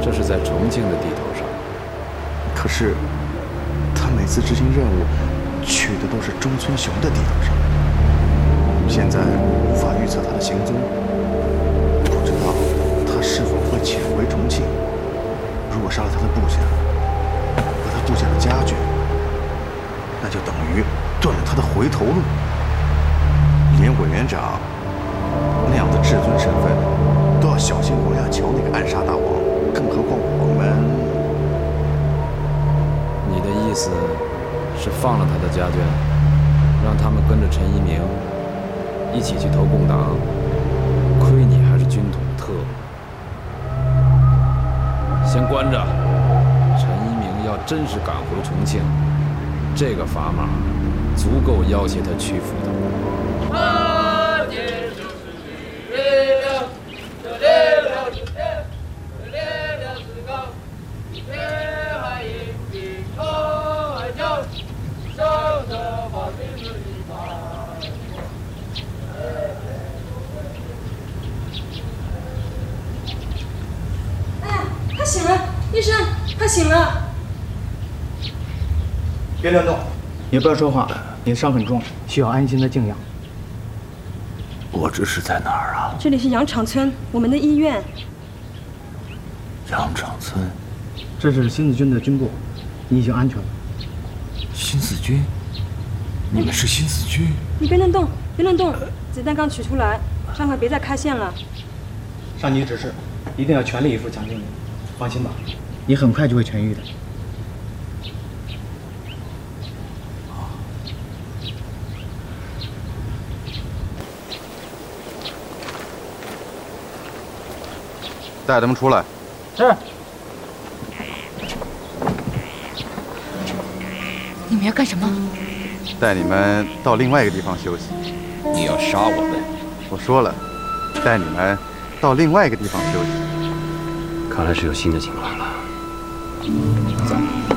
这是在重庆的地头上。 可是，他每次执行任务，去的都是中村雄的地头上。现在无法预测他的行踪，不知道他是否会潜回重庆。如果杀了他的部下和他部下的家眷，那就等于断了他的回头路。连委员长那样的至尊身份都要小心王亚樵那个暗杀大王，更何况我们…… 你的意思是放了他的家眷，让他们跟着陈一鸣一起去投共党？亏你还是军统特务，先关着。陈一鸣要真是赶回重庆，这个砝码足够要挟他屈服的。 他醒了，医生，他醒了。 别乱动，也不要说话。你的伤很重，需要安心的静养。 我这是在哪儿啊？ 这里是羊场村，我们的医院。 羊场村， 这是新四军的军部，你已经安全了。 新四军？你们是新四军？ 你别乱动，别乱动，子弹刚取出来，伤口别再开线了。 上级指示，一定要全力以赴抢救你。放心吧，你很快就会痊愈的。 带他们出来。 是。 你们要干什么？ 带你们到另外一个地方休息。 你要杀我们？ 我说了，带你们到另外一个地方休息。 看来是有新的情况了。 走。